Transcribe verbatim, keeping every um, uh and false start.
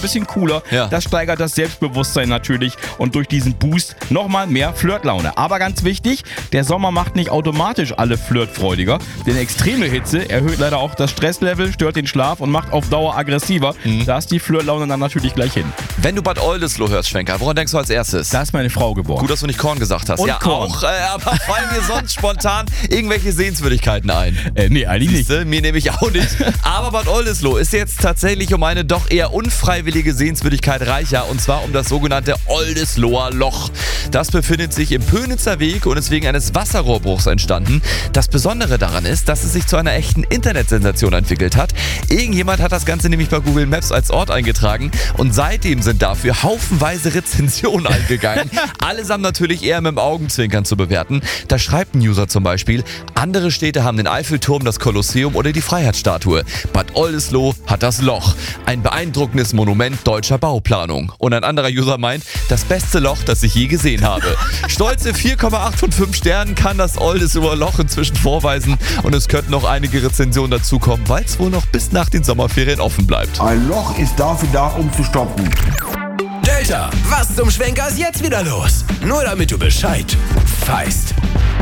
bisschen cooler. Ja. Das steigert das Selbstbewusstsein natürlich und durch diesen Boost nochmal mehr Flirtlaune. Aber ganz wichtig, der Sommer macht nicht automatisch alle flirtfreudiger, denn extreme Hitze erhöht leider auch das Stresslevel, stört den Schlaf und macht auf Dauer aggressiver. Mhm. Da ist die Flirtlaune dann natürlich gleich hin. Wenn du Bad Oldesloe hörst, Schwenker, woran denkst du als erstes? Da ist meine Frau geboren. Gut, dass du nicht Korn gesagt hast. Und ja, Korn. auch. Äh, aber fallen dir sonst spontan irgendwelche Sehenswürdigkeiten ein? Äh, nee, eigentlich nicht. Siehste, mir nämlich auch nicht. Aber Bad Oldesloe ist jetzt tatsächlich um eine doch eher unfreiwillige Sehenswürdigkeit reicher, und zwar um das sogenannte Oldesloer Loch. Das befindet sich im Pönitzer Weg und ist wegen eines Wasserrohrbruchs entstanden. Das Besondere daran ist, dass es sich zu einer echten Internetsensation entwickelt hat. Irgendjemand hat das Ganze nämlich bei Google Maps als Ort eingetragen und seitdem sind dafür haufenweise Rezensionen eingegangen. Allesamt natürlich eher mit dem Augenzwinkern zu bewerten. Da schreibt ein User zum Beispiel: Andere Städte haben den Eiffelturm, das Kolosseum oder die Freiheitsstatue. Bad Oldesloe hat das Loch. Ein beeindruckendes Monument deutscher Bauplanung. Und ein anderer User meint, das beste Loch, das ich je gesehen habe. Stolze vier Komma acht von fünf Sternen kann das Oldesloer Loch inzwischen vorweisen und es könnten noch einige Rezensionen dazukommen, weil es wohl noch bis nach den Sommerferien offen bleibt. Ein Loch ist dafür da, um zu stoppen. Delta, was zum Schwenker ist jetzt wieder los? Nur damit du Bescheid weißt.